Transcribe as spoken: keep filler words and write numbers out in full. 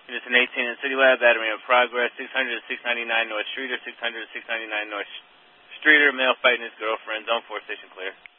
It's an eighteen in City Lab, battery in progress, six hundred to six ninety-nine North Streeter, six hundred to six ninety-nine North Streeter, male fighting his girlfriend, zone four station clear.